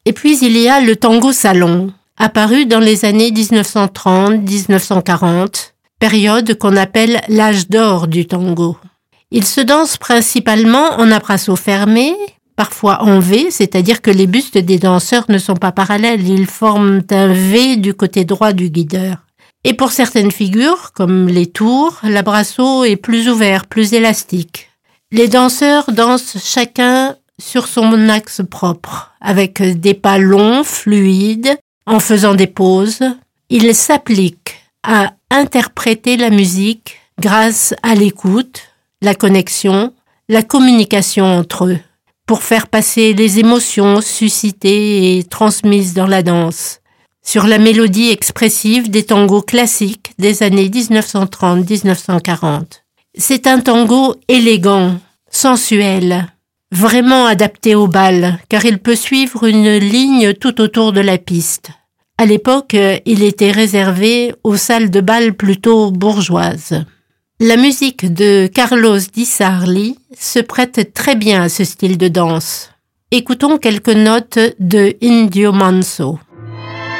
Et puis il y a le tango salon, apparu dans les années 1930-1940, période qu'on appelle l'âge d'or du tango. Il se danse principalement en abraços fermés, parfois en V, c'est-à-dire que les bustes des danseurs ne sont pas parallèles, ils forment un V du côté droit du guideur. Et pour certaines figures, comme les tours, l'abraço est plus ouvert, plus élastique. Les danseurs dansent chacun sur son axe propre, avec des pas longs, fluides, en faisant des pauses. Ils s'appliquent à interpréter la musique grâce à l'écoute, la connexion, la communication entre eux, pour faire passer les émotions suscitées et transmises dans la danse, sur la mélodie expressive des tangos classiques des années 1930-1940. C'est un tango élégant, sensuel, vraiment adapté au bal, car il peut suivre une ligne tout autour de la piste. À l'époque, il était réservé aux salles de bal plutôt bourgeoises. La musique de Carlos Di Sarli se prête très bien à ce style de danse. Écoutons quelques notes de Indio Manso.